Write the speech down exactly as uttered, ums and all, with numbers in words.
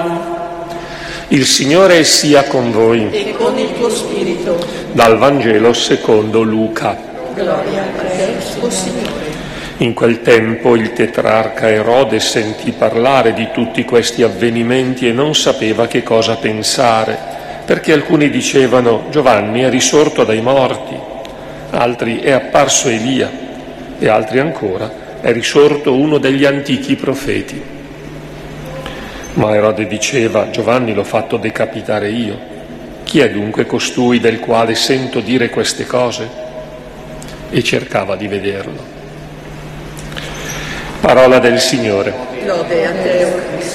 Il Signore sia con voi. E con il tuo spirito. Dal Vangelo secondo Luca. Gloria a te, o Signore. In quel tempo il tetrarca Erode sentì parlare di tutti questi avvenimenti e non sapeva che cosa pensare, perché alcuni dicevano: Giovanni è risorto dai morti, altri è apparso Elia, e altri ancora è risorto uno degli antichi profeti. Ma Erode diceva: Giovanni l'ho fatto decapitare io. Chi è dunque costui del quale sento dire queste cose? E cercava di vederlo. Parola del Signore. Lode a te, o Cristo.